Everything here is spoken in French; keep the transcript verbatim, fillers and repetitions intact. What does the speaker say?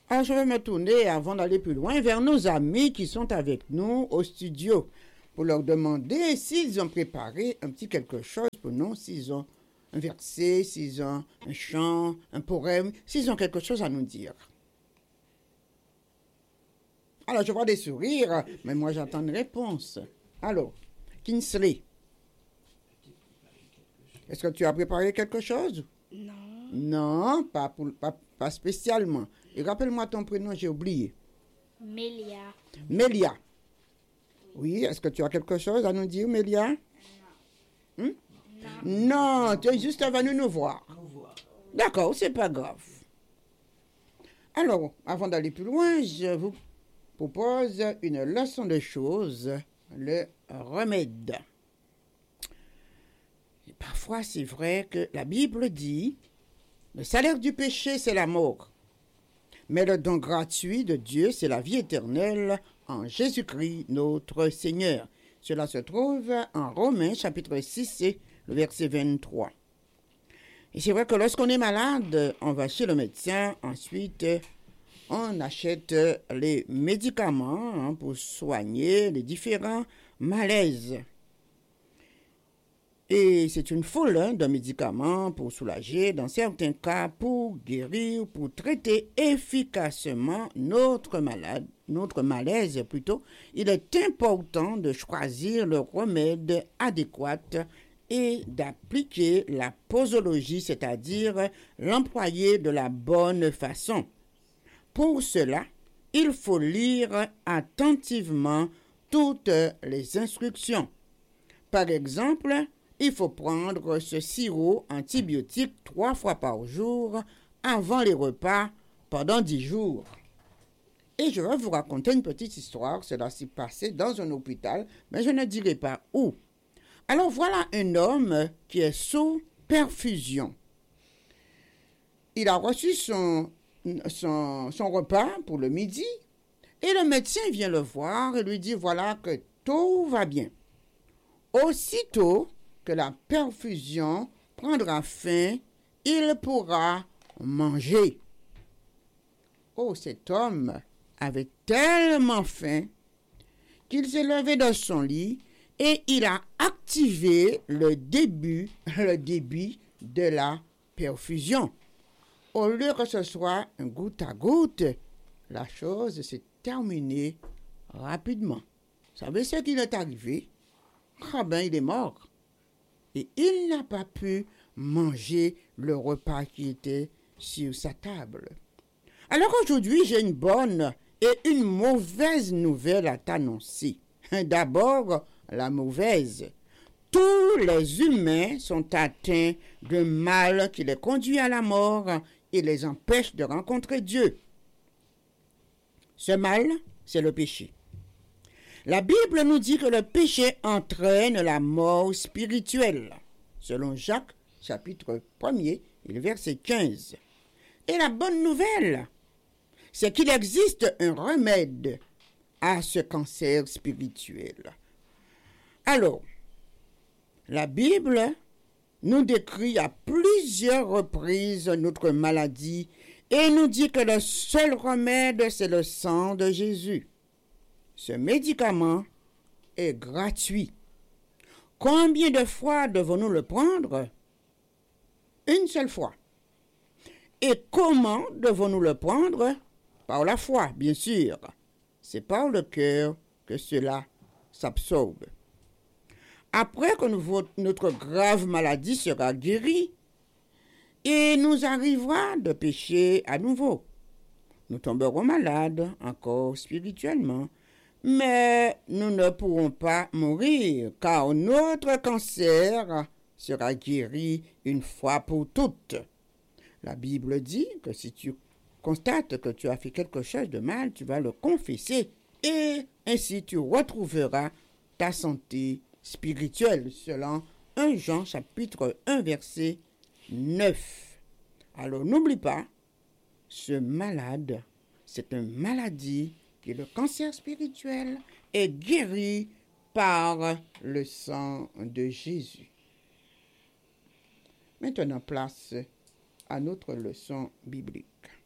Alors, je vais me tourner, avant d'aller plus loin, vers nos amis qui sont avec nous au studio pour leur demander s'ils ont préparé un petit quelque chose pour nous, s'ils ont un verset, s'ils ont un chant, un poème, s'ils ont quelque chose à nous dire. Alors, je vois des sourires, mais moi, j'attends une réponse. Alors, Kinsley, est-ce que tu as préparé quelque chose? Non. Non, pas, pour, pas, pas spécialement. Et rappelle-moi ton prénom, j'ai oublié. Mélia. Mélia. Oui, est-ce que tu as quelque chose à nous dire, Mélia? Non. Hmm? Non. Non, tu es juste venu nous voir. D'accord, c'est pas grave. Alors, avant d'aller plus loin, je vous propose une leçon de choses, le remède. Et parfois, c'est vrai que la Bible dit, le salaire du péché, c'est la mort. Mais le don gratuit de Dieu, c'est la vie éternelle en Jésus-Christ, notre Seigneur. Cela se trouve en Romains, chapitre six, le verset vingt-trois. Et c'est vrai que lorsqu'on est malade, on va chez le médecin, ensuite on achète les médicaments hein, pour soigner les différents malaises. Et c'est une foule hein, de médicaments pour soulager, dans certains cas pour guérir, pour traiter efficacement notre malade, notre malaise plutôt. Il est important de choisir le remède adéquat et d'appliquer la posologie, c'est-à-dire l'employer de la bonne façon. Pour cela, il faut lire attentivement toutes les instructions. Par exemple, il faut prendre ce sirop antibiotique trois fois par jour avant les repas pendant dix jours. Et je vais vous raconter une petite histoire. Cela s'est passé dans un hôpital, mais je ne dirai pas où. Alors voilà un homme qui est sous perfusion. Il a reçu son, son, son repas pour le midi et le médecin vient le voir et lui dit voilà que tout va bien. Aussitôt que la perfusion prendra fin, il pourra manger. Oh, cet homme avait tellement faim qu'il s'est levé de son lit et il a activé le début, le débit de la perfusion. Au lieu que ce soit un goutte à goutte, la chose s'est terminée rapidement. Vous savez ce qu'il est arrivé? Ah ben, il est mort. Et il n'a pas pu manger le repas qui était sur sa table. Alors aujourd'hui, j'ai une bonne et une mauvaise nouvelle à t'annoncer. D'abord, la mauvaise. Tous les humains sont atteints d'un mal qui les conduit à la mort et les empêche de rencontrer Dieu. Ce mal, c'est le péché. La Bible nous dit que le péché entraîne la mort spirituelle, selon Jacques, chapitre premier, et le verset quinze. Et la bonne nouvelle, c'est qu'il existe un remède à ce cancer spirituel. Alors, la Bible nous décrit à plusieurs reprises notre maladie et nous dit que le seul remède, c'est le sang de Jésus. Ce médicament est gratuit. Combien de fois devons-nous le prendre? Une seule fois. Et comment devons-nous le prendre? Par la foi, bien sûr. C'est par le cœur que cela s'absorbe. Après que nous, notre grave maladie sera guérie, et nous arrivera de pécher à nouveau. Nous tomberons malades, encore spirituellement, mais nous ne pourrons pas mourir, car notre cancer sera guéri une fois pour toutes. La Bible dit que si tu constates que tu as fait quelque chose de mal, tu vas le confesser, et ainsi tu retrouveras ta santé spirituelle, selon premier Jean chapitre un verset neuf. Alors n'oublie pas, ce malade, c'est une maladie qui est le cancer spirituel, est guéri par le sang de Jésus. Maintenant, place à notre leçon biblique.